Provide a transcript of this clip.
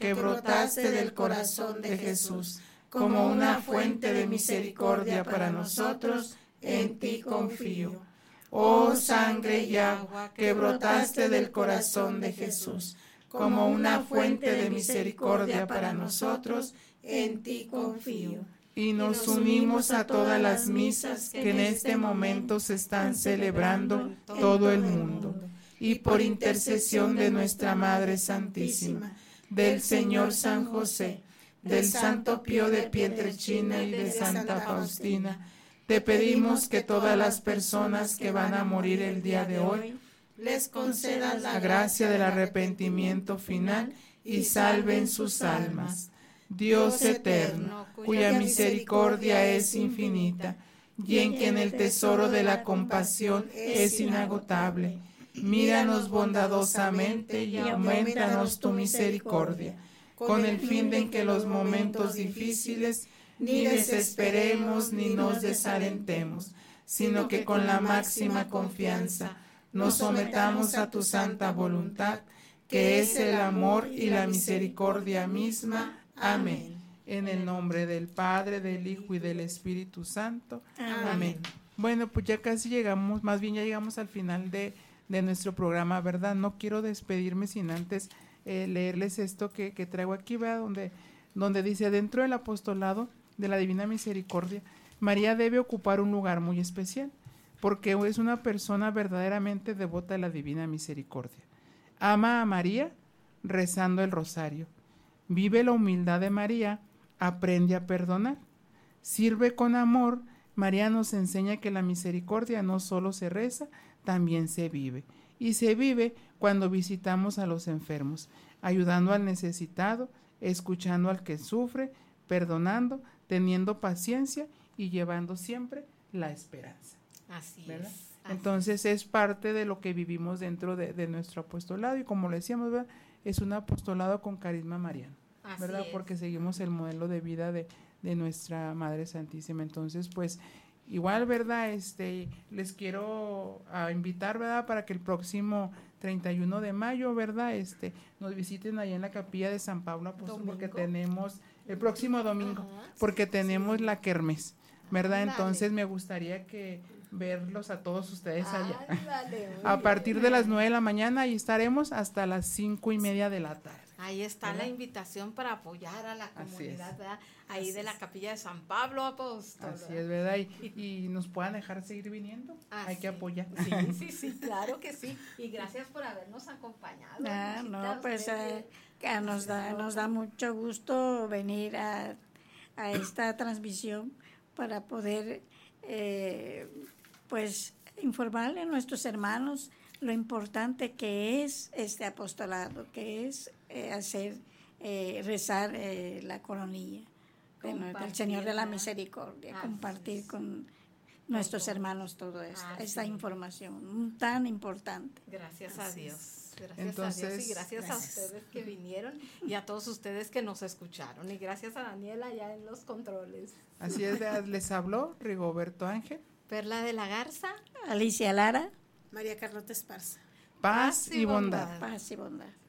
que brotaste del corazón de Jesús, como una fuente de misericordia para nosotros, en ti confío. Oh sangre y agua que brotaste del corazón de Jesús, como una fuente de misericordia para nosotros, en ti confío. Y nos unimos a todas las misas que en este momento se están celebrando en todo el mundo. Y por intercesión de nuestra Madre Santísima, del Señor San José, del Santo Pío de Pietrelcina y de Santa Faustina, te pedimos que todas las personas que van a morir el día de hoy les concedas la gracia del arrepentimiento final y salven sus almas. Dios eterno, cuya misericordia es infinita, y en quien el tesoro de la compasión es inagotable, míranos bondadosamente y aumentanos tu misericordia, con el fin de que en los momentos difíciles ni desesperemos ni nos desalentemos, sino que con la máxima confianza nos sometamos a tu santa voluntad, que es el amor y la misericordia misma. Amén. En el nombre del Padre, del Hijo y del Espíritu Santo. Amén. Bueno, pues ya casi llegamos, más bien ya llegamos al final de nuestro programa, ¿verdad? No quiero despedirme sin antes leerles esto que traigo aquí, ¿verdad? Donde dice: dentro del apostolado de la Divina Misericordia, María debe ocupar un lugar muy especial, porque es una persona verdaderamente devota a la Divina Misericordia. Ama a María rezando el rosario, vive la humildad de María, aprende a perdonar, sirve con amor. María nos enseña que la misericordia no solo se reza, también se vive. Y se vive cuando visitamos a los enfermos, ayudando al necesitado, escuchando al que sufre, perdonando, teniendo paciencia y llevando siempre la esperanza. Así ¿verdad? es. Entonces es parte de lo que vivimos dentro de nuestro apostolado, y como le decíamos, ¿verdad? Es un apostolado con carisma mariano, ¿verdad? Porque seguimos el modelo de vida de nuestra Madre Santísima. Entonces, pues, igual, ¿verdad? Les quiero invitar, ¿verdad? Para que el próximo 31 de mayo, ¿verdad? Nos visiten allá en la capilla de San Pablo Apóstol, porque tenemos, el próximo domingo, porque tenemos la kermés, ¿verdad? Entonces me gustaría verlos a todos ustedes allá. A partir de las 9 de la mañana, y estaremos hasta las 5:30 de la tarde. Ahí está, ¿verdad? La invitación para apoyar a la comunidad, ¿verdad? Ahí de la capilla de San Pablo Apóstol. Así es, ¿verdad? Y nos puedan dejar seguir viniendo. Hay que apoyar. Sí, claro que sí. Y gracias por habernos acompañado. No, pues que nos da mucho gusto venir a esta transmisión para poder pues informarle a nuestros hermanos lo importante que es este apostolado, que es rezar la coronilla del Señor de la Misericordia, compartir con nuestros hermanos todo esto, esta información tan importante. Gracias a Dios. Gracias a Dios y gracias a ustedes que vinieron y a todos ustedes que nos escucharon, y gracias a Daniela allá en los controles. Así es, les habló Rigoberto Ángel, Perla de la Garza, Alicia Lara, María Carlota Esparza. Paz y bondad. Paz y bondad.